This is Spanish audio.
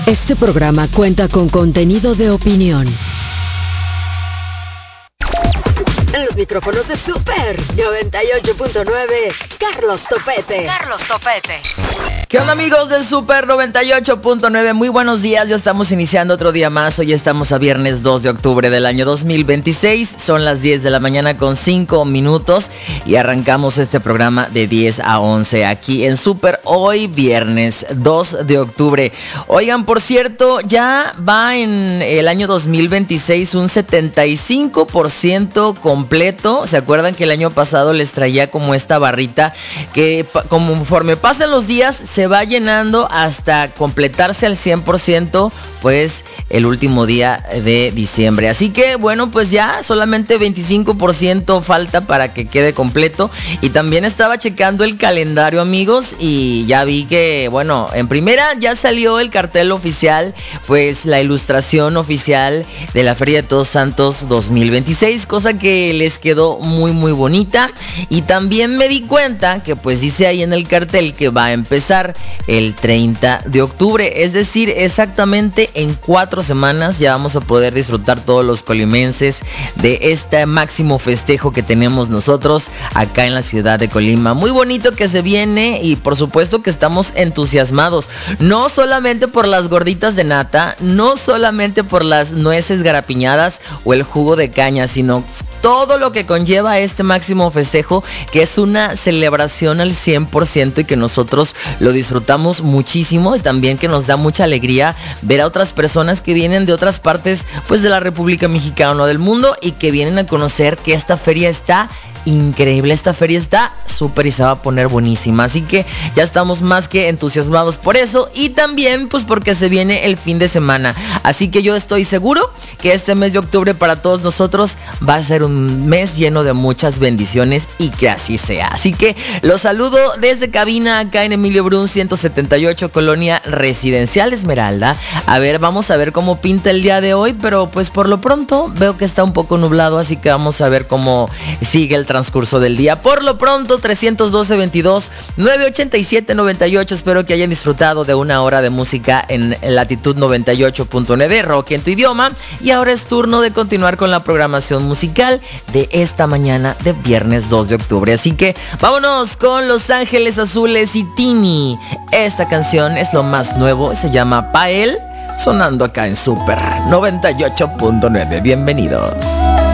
Este programa cuenta con contenido de opinión. En los micrófonos de Super 98.9, Carlos Topete. ¿Qué onda, amigos de Super 98.9? Muy buenos días, ya estamos iniciando otro día más. Hoy estamos a viernes 2 de octubre del año 2026. Son las 10 de la mañana con 5 minutos y arrancamos este programa de 10 a 11 aquí en Super. Hoy viernes 2 de octubre. Oigan, por cierto, ya va en el año 2026 un 75% completo. ¿Se acuerdan que el año pasado les traía como esta barrita que conforme pasan los días se va llenando hasta completarse al 100%, pues el último día de diciembre? Así que bueno, pues ya solamente 25% falta para que quede completo. Y también estaba checando el calendario, amigos, y ya vi que, bueno, en primera ya salió el cartel oficial, pues la ilustración oficial de la Feria de Todos Santos 2026, cosa que les quedó muy muy bonita. Y también me di cuenta que pues dice ahí en el cartel que va a empezar el 30 de octubre, es decir, exactamente en 4 semanas ya vamos a poder disfrutar todos los colimenses de este máximo festejo que tenemos nosotros acá en la ciudad de Colima. Muy bonito que se viene y por supuesto que estamos entusiasmados, no solamente por las gorditas de nata, no solamente por las nueces garapiñadas o el jugo de caña, sino todo lo que conlleva este máximo festejo, que es una celebración al 100% y que nosotros lo disfrutamos muchísimo, y también que nos da mucha alegría ver a otras personas que vienen de otras partes pues de la República Mexicana o del mundo y que vienen a conocer que esta feria está increíble, esta feria está súper y se va a poner buenísima. Así que ya estamos más que entusiasmados por eso, y también pues porque se viene el fin de semana. Así que yo estoy seguro que este mes de octubre para todos nosotros va a ser un mes lleno de muchas bendiciones, y que así sea. Así que los saludo desde cabina acá en Emilio Brun 178, Colonia Residencial Esmeralda. A ver, vamos a ver cómo pinta el día de hoy, pero pues por lo pronto veo que está un poco nublado, así que vamos a ver cómo sigue el transcurso del día. Por lo pronto 312-22-987-98. Espero que hayan disfrutado de una hora de música en latitud 98.9, rock en tu idioma. Y ahora es turno de continuar con la programación musical de esta mañana de viernes 2 de octubre. Así que vámonos con Los Ángeles Azules y Tini. Esta canción es lo más nuevo, se llama Pa' Él, sonando acá en Super 98.9. Bienvenidos.